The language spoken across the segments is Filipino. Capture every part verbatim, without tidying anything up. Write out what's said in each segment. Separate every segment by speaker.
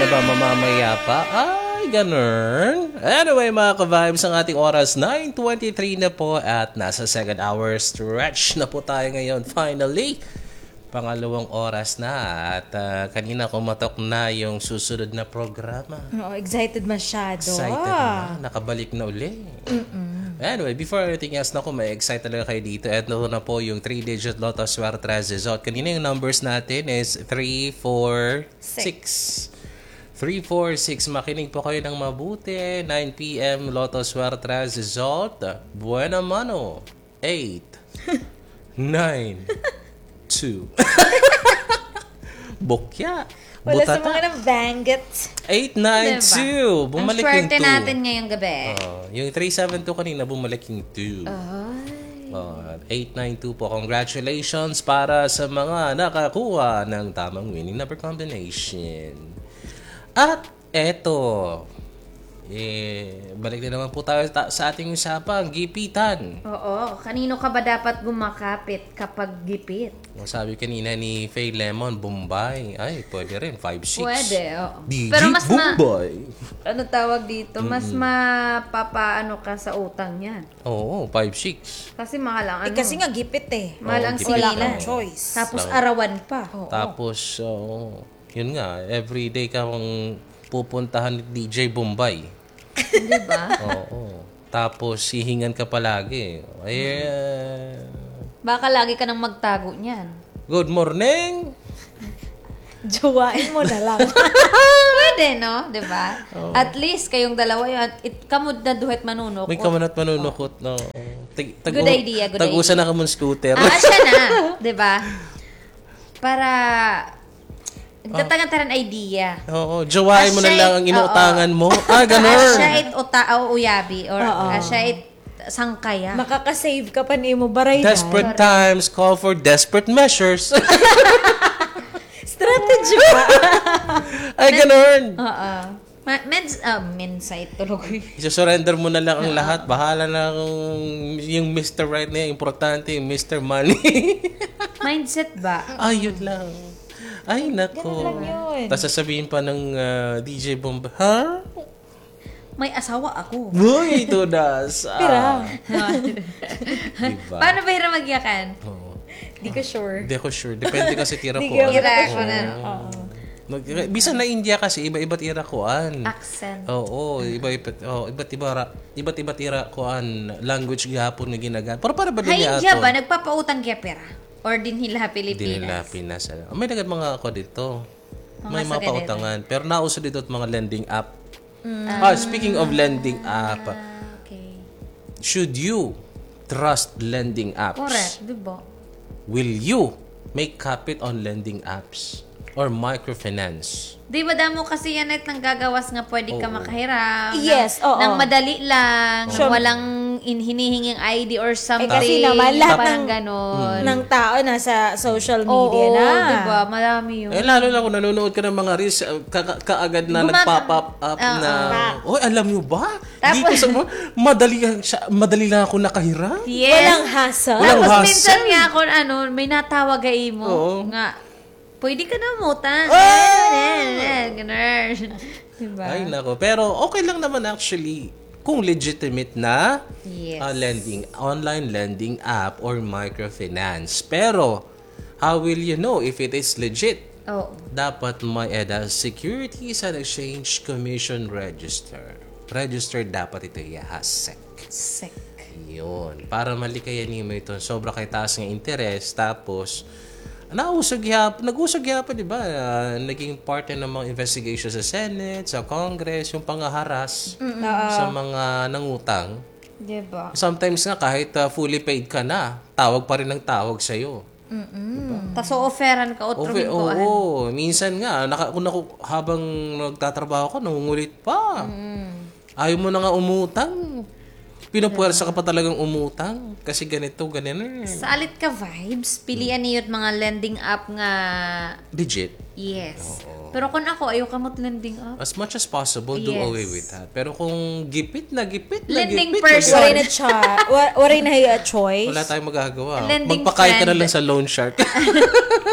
Speaker 1: na ba mamamaya pa? Ay, ganun. Anyway, mga ka-vibes, ang ating oras, nine twenty-three na po at nasa second hour stretch na po tayo ngayon. Finally, pangalawang oras na at uh, kanina kumatok na yung susunod na programa.
Speaker 2: Oo, excited masyado.
Speaker 1: Excited na. Nakabalik na uli.
Speaker 2: Mm-mm.
Speaker 1: Anyway, before everything else, naku, may excite talaga kayo dito. At naku na po yung three-digit Lotto Swerte result. Kanina yung numbers natin is three, four, six. three, four, six. Makinig po kayo ng mabuti. nine p.m. Lotto Swerte result. Buena mano. eight, nine, two. Bokya.
Speaker 2: Wala sa
Speaker 1: Butata.
Speaker 2: mga ng banggets.
Speaker 1: eight, nine, two. Bumalik yung
Speaker 3: Ang swerte
Speaker 1: two.
Speaker 3: natin ngayong gabi.
Speaker 1: Oh, yung three seven two kanina, bumalik yung two.
Speaker 3: Ay.
Speaker 1: Oh, eight nine two po. Congratulations para sa mga nakakuha ng tamang winning number combination. At eto, eh, balik na naman po tayo ta- sa ating usapang gipitan.
Speaker 3: Oo, kanino ka ba dapat gumakapit kapag gipit?
Speaker 1: Oh, sabi kanina ni Faye Lemon, Bombay. Ay, pwede rin, five six.
Speaker 3: Pwede, oo.
Speaker 1: D J
Speaker 3: Pero mas ma...
Speaker 1: Bombay.
Speaker 3: Ano tawag dito? Mas mapapaano ka sa utang yan.
Speaker 1: Oo, five six.
Speaker 3: Kasi mahal ang
Speaker 2: Eh,
Speaker 3: ano.
Speaker 2: kasi nga gipit eh.
Speaker 3: mahal ang
Speaker 1: Oo, gipit
Speaker 2: Wala
Speaker 3: sililan.
Speaker 2: kang choice.
Speaker 3: Tapos
Speaker 1: Lang.
Speaker 3: arawan pa.
Speaker 2: Oo.
Speaker 1: Tapos, oh, yun nga, everyday kang pupuntahan ni D J Bombay.
Speaker 3: Di ba?
Speaker 1: Oo. Tapos, hihingan ka palagi. Ay, uh,
Speaker 3: Baka lagi ka nang magtago niyan.
Speaker 1: good morning!
Speaker 2: Jowain mo na lang.
Speaker 3: Pwede, no? Di ba? At least, kayong dalawa yun. At it, kamod na duhet manunok.
Speaker 1: May kamanat manunukot, no? Tag, tag,
Speaker 3: Good idea, good
Speaker 1: Tag-usa
Speaker 3: idea.
Speaker 1: na ka mong scooter.
Speaker 3: Ah, siya na. Di ba? Para... Tatangan idea.
Speaker 1: Oo, jowain mo na
Speaker 3: Asya
Speaker 1: lang ang
Speaker 3: it-
Speaker 1: inuutangan mo. Ah, ganun.
Speaker 3: Asya it uta o uyabi. Or
Speaker 2: Oo.
Speaker 3: asya it sangkaya.
Speaker 2: Makakasave ka pa ni mo baray na.
Speaker 1: Desperate times call for desperate measures.
Speaker 2: Strategy ba?
Speaker 1: Ay, ganun.
Speaker 3: Oo. Ma- mens, uh, mensight tuloy.
Speaker 1: Isa-surrender mo na lang ang lahat. Bahala na kung yung mister Right na yan. Importante yung mister Money.
Speaker 3: Mindset ba?
Speaker 1: Ay, yun lang. Ay, nako.
Speaker 2: Ganun lang yun.
Speaker 1: Tapos sasabihin pa ng uh, D J Bomb, ha?
Speaker 3: May asawa ako.
Speaker 1: Uy, tudas.
Speaker 2: Pira.
Speaker 1: Diba?
Speaker 3: Paano ba hirap magyakan?
Speaker 1: Oo.
Speaker 2: Di ko sure.
Speaker 1: Hindi ako sure. Depende kasi tira
Speaker 2: Di
Speaker 1: ko.
Speaker 2: ko-
Speaker 3: Ira ko na.
Speaker 1: Mag- Bisa na India kasi, iba-iba tira koan.
Speaker 3: Accent.
Speaker 1: Oo, iba-iba, oh, iba't iba, ra- iba't iba tira koan. Language gihapon na ginagamit. Pero para ba din
Speaker 3: Hay,
Speaker 1: niya
Speaker 3: India
Speaker 1: ato?
Speaker 3: ba? Nagpapautang kaya pera? Or din hila Pilipinas?
Speaker 1: Hindi nila Pinas. ano. May nagad mga ako dito.
Speaker 3: Mga
Speaker 1: May
Speaker 3: sa
Speaker 1: mga
Speaker 3: ganito.
Speaker 1: pautangan. Pero nauso dito at mga lending app. Ah, speaking of lending app,
Speaker 3: Ah, okay.
Speaker 1: should you trust lending apps?
Speaker 3: Correct, di ba?
Speaker 1: Will you make kapit on lending apps or microfinance?
Speaker 3: Di ba damo kasi yan at nang gagawas nga pwede ka
Speaker 1: Oo.
Speaker 3: makahiram.
Speaker 2: Yes,
Speaker 3: nang,
Speaker 2: oo.
Speaker 3: nang madali lang,
Speaker 2: Sure.
Speaker 3: walang in, hinihinging I D or something.
Speaker 2: kasi naman, lahat
Speaker 3: parang
Speaker 2: ng-
Speaker 3: ganon.
Speaker 2: Ng tao nasa social
Speaker 3: Oo,
Speaker 2: media na.
Speaker 3: di ba? Marami yun.
Speaker 1: Eh, lalo na kung nanonood ka ng mga reels, uh, ka- kaagad na
Speaker 3: Gumag-
Speaker 1: nagpop-up up
Speaker 3: Oo.
Speaker 1: na, oy, alam nyo ba?
Speaker 3: Tapos-
Speaker 1: Dito sa mo, madali, lang siya- madali lang ako nakahiram.
Speaker 3: Yes.
Speaker 2: Walang hassle.
Speaker 1: Walang
Speaker 3: Tapos
Speaker 1: hassle.
Speaker 3: minsan nga ako, ano, may natawag ay mo.
Speaker 1: Oo.
Speaker 3: Nga, pwede ka na umutan. Ganun. Diba?
Speaker 1: Ay, nako. Pero okay lang naman actually kung legitimate na
Speaker 3: Yes.
Speaker 1: uh, lending, online lending app or microfinance. Pero, how will you know if it is legit?
Speaker 3: Oh.
Speaker 1: Dapat may E D A, Securities and Exchange Commission Register. Registered dapat ito, yahasek.
Speaker 3: Sick.
Speaker 1: Yun. Para malikayan niyo ito. Sobra kay taas ng interest. Tapos, nausog yap, nag-usog yap, di ba? Uh, naging part ng mga investigation sa Senate, sa Congress, yung pangaharas sa mga nangutang.
Speaker 3: Diba?
Speaker 1: Sometimes nga, kahit uh, fully paid ka na, tawag pa rin ng tawag sa'yo.
Speaker 3: Tapos offeran ka o
Speaker 1: Okay,
Speaker 3: truhin
Speaker 1: oo,
Speaker 3: ko.
Speaker 1: oo. Minsan nga, naka, kung naku, habang nagtatrabaho ko, nangungulit pa. Ayaw mo na nga umutang. Pinupuwersa ka pa talagang umutang. Kasi ganito, ganito.
Speaker 3: Sa alit ka vibes, pilian niyo yung mga lending app nga.
Speaker 1: Legit.
Speaker 3: Yes. Pero kung ako, ayaw ka mo't lending app.
Speaker 1: As much as possible, do
Speaker 3: Yes.
Speaker 1: away with that. Pero kung gipit na gipit na
Speaker 3: Lending
Speaker 1: gipit
Speaker 3: person.
Speaker 1: na
Speaker 2: Waray na cha, wa- waray na hiya choice.
Speaker 1: wala tayong magagawa.
Speaker 3: Lending
Speaker 1: Magpakain ka na
Speaker 3: friend.
Speaker 1: lang sa loan shark.
Speaker 2: Di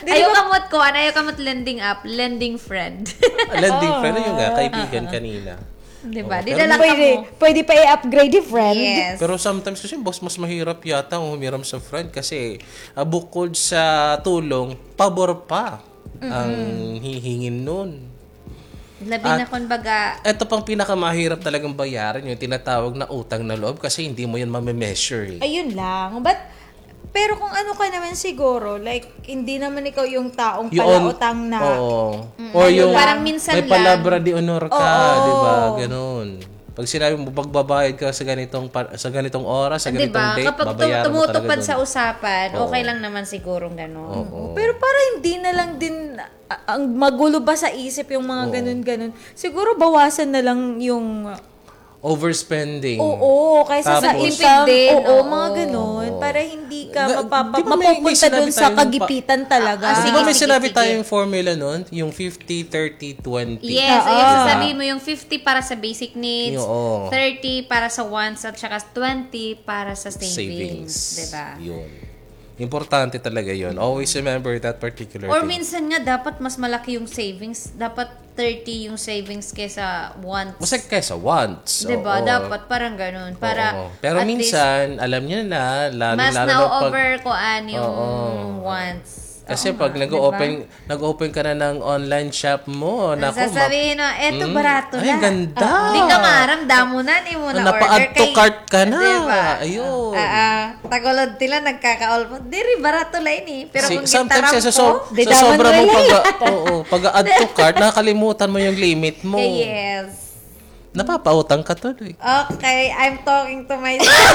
Speaker 3: Ayaw kamot ko, ano, ayaw kamot lending app, lending friend.
Speaker 1: Lending friend, yun nga, kaibigan kanina.
Speaker 3: Diba?
Speaker 1: Oo,
Speaker 3: Di
Speaker 1: pero
Speaker 3: na lang
Speaker 2: Pwede,
Speaker 3: kamo.
Speaker 2: pwede pa i-upgrade yung friend.
Speaker 3: Yes.
Speaker 1: Pero sometimes kasi boss, mas mahirap yata ang humiram sa friend kasi uh, bukod sa tulong, pabor pa ang hihingin nun.
Speaker 3: Labi na kung baga,
Speaker 1: Ito pang pinakamahirap talagang bayaran, yung tinatawag na utang na loob kasi hindi mo yan mame-measure. Eh.
Speaker 2: Ayun lang. But, pero kung ano ka naman siguro, like, hindi naman ikaw yung taong palautang na.
Speaker 1: Oo. Or yung
Speaker 3: parang minsan
Speaker 1: may
Speaker 3: lang.
Speaker 1: palabra di honor ka,
Speaker 2: Oo.
Speaker 1: di ba? Ganun. Pag sinabi mo, pagbabayad ka sa ganitong pa- sa ganitong oras, sa ganitong
Speaker 3: diba?
Speaker 1: date,
Speaker 3: Kapag tum-
Speaker 1: babayaran mo talaga
Speaker 3: tumutupad
Speaker 1: dun.
Speaker 3: sa usapan, okay lang naman sigurong gano'n.
Speaker 1: Oo.
Speaker 2: Pero para hindi na lang din, a- ang magulo ba sa isip yung mga ganun-ganun. Siguro bawasan na lang yung,
Speaker 1: Overspending.
Speaker 2: oo, kaysa sa
Speaker 1: Tapos-
Speaker 2: isang,
Speaker 3: Din,
Speaker 2: oo,
Speaker 3: oo.
Speaker 2: mga ganun. Para hindi ka
Speaker 1: Ga-
Speaker 2: mapapa,
Speaker 1: di ba may- may
Speaker 2: mapupunta
Speaker 1: sinabi
Speaker 2: dun sa
Speaker 1: tayong pa-
Speaker 2: kagipitan talaga.
Speaker 3: Ah,
Speaker 1: Di
Speaker 3: sige,
Speaker 1: ba may
Speaker 3: sige,
Speaker 1: sinabi
Speaker 3: sige.
Speaker 1: tayong formula nun? Yung fifty, thirty, twenty.
Speaker 3: Yes,
Speaker 2: Oo.
Speaker 3: ayun, sasabihin mo yung fifty para sa basic needs,
Speaker 1: Oo.
Speaker 3: thirty para sa wants, at saka twenty para sa savings.
Speaker 1: Savings.
Speaker 3: Diba?
Speaker 1: Yun. Importante talaga yun. Always remember that particular
Speaker 3: Or
Speaker 1: thing.
Speaker 3: minsan nga, dapat mas malaki yung savings. Dapat thirty yung savings kesa wants.
Speaker 1: Basta kaysa wants.
Speaker 3: Diba?
Speaker 1: Oo.
Speaker 3: Dapat parang ganun. Para
Speaker 1: Oo. Pero
Speaker 3: at
Speaker 1: minsan, alam niyo na,
Speaker 3: least,
Speaker 1: lalo,
Speaker 3: mas
Speaker 1: lalo na pag...
Speaker 3: na-over ko an yung
Speaker 1: Oo.
Speaker 3: wants.
Speaker 1: Kasi
Speaker 3: Oo
Speaker 1: pag
Speaker 3: nga,
Speaker 1: nag-open
Speaker 3: diba?
Speaker 1: nag-open ka na ng online shop mo,
Speaker 3: Ang
Speaker 1: naku,
Speaker 3: sasabihin mo, eto
Speaker 1: Mm.
Speaker 3: barato
Speaker 1: Ay,
Speaker 3: na.
Speaker 1: ganda.
Speaker 3: Di ka maramdam mo na, di mo na order.
Speaker 1: Napa-add to cart ka na.
Speaker 3: Diba?
Speaker 1: Ayun.
Speaker 3: Ah, ah, Tagolod tila nagkakaol mo. Diri, barato lang ini. Pero
Speaker 1: Si-
Speaker 3: kung
Speaker 1: sometimes
Speaker 3: gitaram
Speaker 1: sa,
Speaker 3: ko,
Speaker 1: so,
Speaker 2: di
Speaker 1: sa
Speaker 2: daman
Speaker 1: sobra mong
Speaker 2: relate.
Speaker 1: pag, oo, pag-add to cart, nakakalimutan mo yung limit mo.
Speaker 3: eh, yes.
Speaker 1: Napapautang ka tuloy.
Speaker 3: Okay, I'm talking to myself.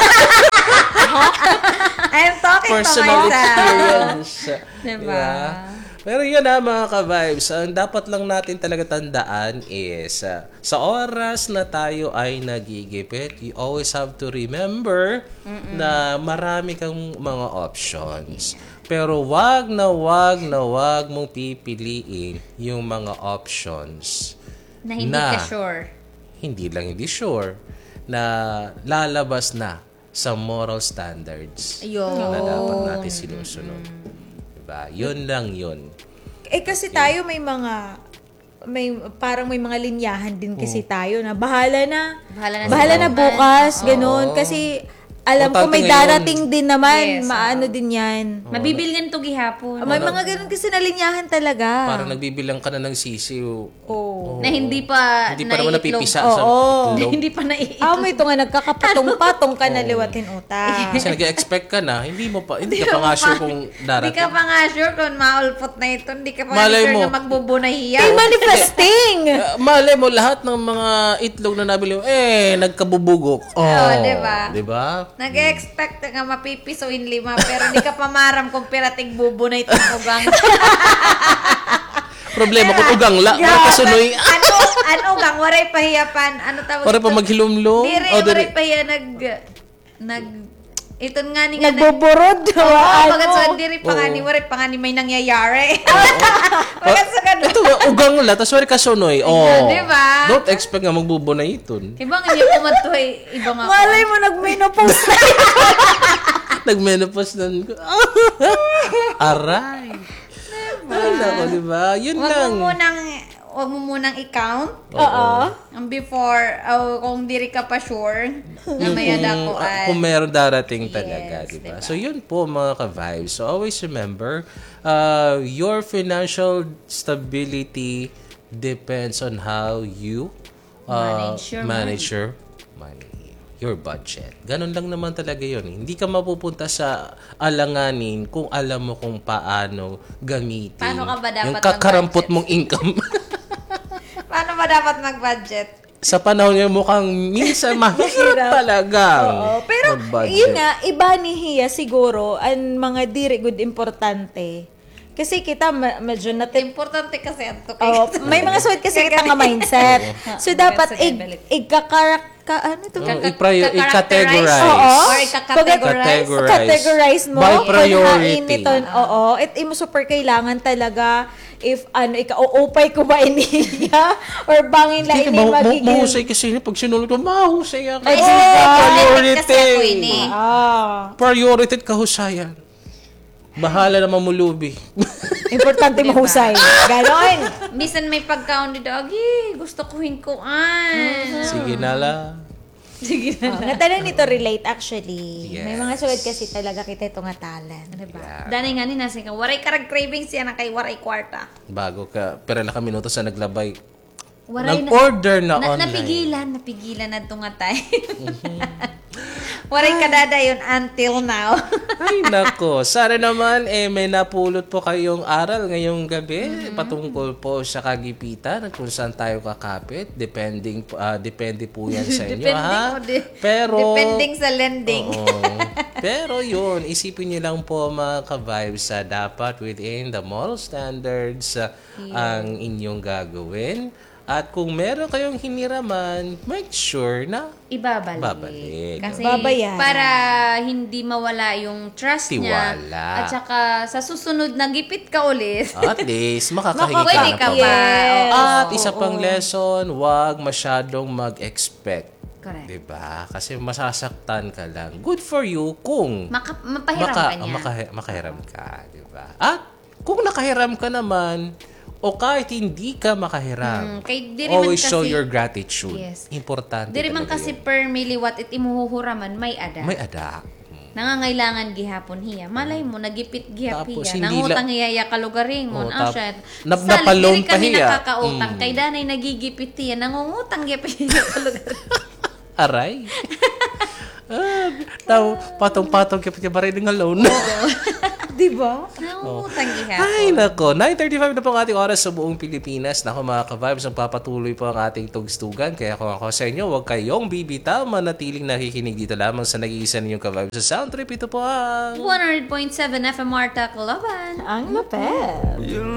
Speaker 3: I'm talking
Speaker 1: Personal
Speaker 3: to myself.
Speaker 1: experience.
Speaker 3: Diba?
Speaker 1: Pero yun na mga ka-vibes, ang dapat lang natin talaga tandaan is uh, sa oras na tayo ay nagigipit, you always have to remember na marami kang mga options. Pero wag na wag na wag mong pipiliin yung mga options
Speaker 3: Na hindi
Speaker 1: Na.
Speaker 3: ka sure.
Speaker 1: hindi lang hindi sure na lalabas na sa moral standards
Speaker 3: Ayun.
Speaker 1: na dapat natin sinusunod. Diba? Yun lang yun.
Speaker 2: Eh kasi tayo may mga may parang may mga linyahan din kasi tayo na bahala na.
Speaker 3: Bahala na
Speaker 2: Bahala
Speaker 3: sa
Speaker 2: na
Speaker 3: bukas.
Speaker 2: bukas,
Speaker 1: Oo.
Speaker 2: ganun. Kasi alam ko
Speaker 1: Importante
Speaker 2: may
Speaker 1: ngayon.
Speaker 2: darating din naman,
Speaker 3: Yes,
Speaker 2: maano din yan.
Speaker 3: Mabibilgan to gihapon.
Speaker 2: May mga ganun kasi na linyahan talaga.
Speaker 1: Parang nagbibilang ka na ng sisiw.
Speaker 2: Oo.
Speaker 3: Na hindi pa
Speaker 1: Hindi pa naman
Speaker 3: naiitlog.
Speaker 1: napipisa sa
Speaker 2: Oo.
Speaker 1: itlog.
Speaker 3: Hindi pa naiitlog.
Speaker 2: Ah, may ito nga nagkakapatong-patong ka na liwatin utak.
Speaker 1: Kasi nag-expect ka na, hindi mo pa, hindi ka pa nga sure kung
Speaker 3: Hindi
Speaker 1: darating.
Speaker 3: ka pa nga sure kung maulpot na ito. Hindi ka pa
Speaker 1: Malay
Speaker 3: sure
Speaker 1: mo.
Speaker 3: na magbubunahiya.
Speaker 2: Ay, manifesting!
Speaker 1: Uh, malay mo, lahat ng mga itlog na nabili mo, eh, nagkabubugok. Oh,
Speaker 3: Oo, diba?
Speaker 1: Diba?
Speaker 3: Nag-expect nga mapipisuin lima pero hindi ka pa maram kung pirating bubunay itong ugang.
Speaker 1: Problema kung ugang la, wala ka sunoy.
Speaker 3: ano, ano ugang? Waray pahiyapan. Ano tawag
Speaker 1: Para pa maghilumlum.
Speaker 3: Dire,
Speaker 1: O,
Speaker 3: waray
Speaker 1: diri.
Speaker 3: pahiya nag... Nag... Iton nga ni nga nag...
Speaker 2: Nagboborod.
Speaker 3: Oo,
Speaker 2: ano?
Speaker 3: pagkat sa diri pa nga ni,
Speaker 1: Oo.
Speaker 3: waray pa nga ni may nangyayari. Pagkat sa ganun.
Speaker 1: Ito, ugang la, tapos wala ka sunoy. Oh.
Speaker 3: diba?
Speaker 1: Don't expect nga magbubunay iton.
Speaker 3: Ibang hindi kumatuhay. Iba nga.
Speaker 2: Malay mo, nag-menopause na.
Speaker 1: Nag-menopause na. Aray. Ay, nako, diba? Yun
Speaker 3: Wag
Speaker 1: lang.
Speaker 3: mo munang, wag mo munang i-count.
Speaker 2: Oo.
Speaker 3: Ang before, oh, kung diri ka pa sure, na
Speaker 1: Yung
Speaker 3: may
Speaker 1: kung,
Speaker 3: adako
Speaker 1: ah,
Speaker 3: ay.
Speaker 1: kung meron darating talaga,
Speaker 3: Yes,
Speaker 1: di ba?
Speaker 3: diba?
Speaker 1: So, yun po mga ka-vibes. So, always remember, uh, your financial stability depends on how you uh,
Speaker 3: Manage your
Speaker 1: manage your money. Your budget. Ganun lang naman talaga yun. Hindi ka mapupunta sa alanganin kung alam mo kung paano gamitin
Speaker 3: Paano ka ba dapat
Speaker 1: yung kakarampot
Speaker 3: mag-budget?
Speaker 1: mong income.
Speaker 3: Paano ba dapat mag-budget?
Speaker 1: Sa panahon ngayon mukhang minsan mahirap talaga
Speaker 2: Oo. Pero,
Speaker 1: mag-budget.
Speaker 2: yun nga, iba ni Hiya siguro, ang mga diri good importante. Kasi kita, ma- medyo natin.
Speaker 3: Importante kasi ang to.
Speaker 2: Oh, may mga suwit kasi kita nga mindset. So, dapat ig, igkakarak, ka, ano to?
Speaker 1: Oh, i-prior- i-categorize.
Speaker 2: Oo.
Speaker 3: Or i-categorize.
Speaker 1: Categorize.
Speaker 2: Categorize mo.
Speaker 1: By priority.
Speaker 2: Kung nito, oo. It, imo super kailangan talaga if ano, ika, uupay ko ba iniya? Or bangin la
Speaker 1: Hindi,
Speaker 2: ini
Speaker 1: ma- ma-
Speaker 2: magiging.
Speaker 1: mahusay kasi yun. Pag sinulot mo, mahusay yan.
Speaker 3: Ay,
Speaker 1: Kasi
Speaker 3: oh, kasi ako
Speaker 1: priority.
Speaker 3: ini.
Speaker 2: Ah.
Speaker 1: Priority at kahusayan. Bahala na mamulubi.
Speaker 2: Importante mahusay. Ganon.
Speaker 3: Bisan may pagkaon dito, agi, gusto ko hinkuan.
Speaker 1: Sige na lang.
Speaker 3: Sige
Speaker 2: Oh, nga tanan nito relate actually.
Speaker 1: Yes.
Speaker 2: May mga sulod kasi talaga kita ito nga talent.
Speaker 3: Diba?
Speaker 1: Yeah.
Speaker 3: Danay nga ni nasi ka, waray karag cravings yan na kay waray kwarta.
Speaker 1: Bago ka, pero lang kami minuto sa naglabay.
Speaker 3: Waray
Speaker 1: Nag-order na,
Speaker 3: na,
Speaker 1: online.
Speaker 3: napigilan, napigilan na itong nga tayo. Waray kadada yun until now.
Speaker 1: Ay, nako. Sana naman, eh, may napulot po kayong aral ngayong gabi
Speaker 3: Mm-hmm.
Speaker 1: patungkol po sa kagipitan at kung saan tayo kakapit. Depending, po- ah, depende po yan sa inyo,
Speaker 3: Depending
Speaker 1: ha?
Speaker 3: o di-
Speaker 1: Pero,
Speaker 3: Depending sa lending.
Speaker 1: oo. Pero yun, isipin niyo lang po mga ka-vibes sa dapat within the moral standards ah, ang inyong gagawin. At kung meron kayong hiniraman, make sure na
Speaker 3: Ibabalik.
Speaker 1: Babalik.
Speaker 3: Kasi
Speaker 2: Babayaran.
Speaker 3: para hindi mawala yung trust niya.
Speaker 1: Tiwala.
Speaker 3: At saka sa susunod na gipit ka ulit.
Speaker 1: at least makakahingi
Speaker 3: Pwede
Speaker 1: ka
Speaker 3: ka
Speaker 1: na
Speaker 3: ba?
Speaker 2: Yes.
Speaker 3: Oo.
Speaker 1: At isa pang lesson, wag masyadong mag-expect.
Speaker 3: Correct.
Speaker 1: Diba? Kasi masasaktan ka lang. Good for you kung
Speaker 3: Maka, mapahiram
Speaker 1: maka,
Speaker 3: ka niya.
Speaker 1: maka- makahiram ka. Diba? At kung nakahiram ka naman, o kahit hindi ka makahiram,
Speaker 3: Mm, kay di rin man
Speaker 1: always
Speaker 3: kasi-
Speaker 1: show your gratitude.
Speaker 3: Yes.
Speaker 1: Importante
Speaker 3: Diri man
Speaker 1: talaga
Speaker 3: kasi
Speaker 1: yun.
Speaker 3: per miliwat it imuhuhuraman may ada.
Speaker 1: May ada.
Speaker 3: Nangangailangan gihapon hiya. Malay mo, nagipit gihap
Speaker 1: Tapos,
Speaker 3: hiya.
Speaker 1: hindi
Speaker 3: Nangutang hiya ya kalugaringon.
Speaker 1: Oh,
Speaker 3: Ah,
Speaker 1: tap-
Speaker 3: shit.
Speaker 1: nap-
Speaker 3: Salit,
Speaker 1: napaloan
Speaker 3: diri
Speaker 1: pa
Speaker 3: kami
Speaker 1: hiya.
Speaker 3: nakakautang.
Speaker 1: Mm.
Speaker 3: Kay danay nagigipit hiya. Nangungutang gihap hiya kalugaringon.
Speaker 1: Aray. ah, taw, patong-patong kapit ka rin ng alone.
Speaker 2: Di ba?
Speaker 3: Nangungutang gihap.
Speaker 1: Ay, nako. nine thirty-five na po ang ating oras sa buong Pilipinas. Nako mga ka-vibes, ang papatuloy po ang ating tugstugan. Kaya kung ako sa inyo, huwag kayong bibitaw. Manatiling nakikinig dito lamang sa nag-iisa ninyong ka-vibes. Sa Sound Trip, ito po ang...
Speaker 3: one hundred point seven F M R Tacloban.
Speaker 2: Ang lapel.